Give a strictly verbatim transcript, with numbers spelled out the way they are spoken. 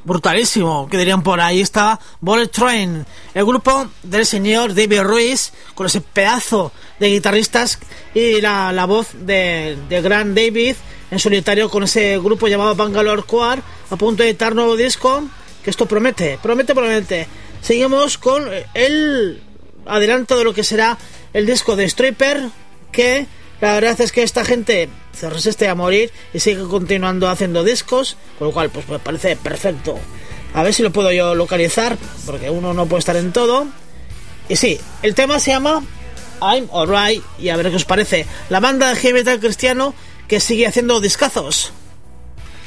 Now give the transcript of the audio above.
brutalísimo, que dirían por ahí. Está Bullet Train, el grupo del señor David Ruiz, con ese pedazo de guitarristas y la, la voz de, de gran David en solitario, con ese grupo llamado Bangalore Choir, a punto de editar nuevo disco, que esto promete, promete, promete. Seguimos con el adelanto de lo que será el disco de Stryper, que la verdad es que esta gente se resiste a morir y sigue continuando haciendo discos, con lo cual pues me parece perfecto. A ver si lo puedo yo localizar, porque uno no puede estar en todo. Y sí, el tema se llama I'm Alright, y a ver qué os parece. La banda de heavy metal cristiano que sigue haciendo discazos.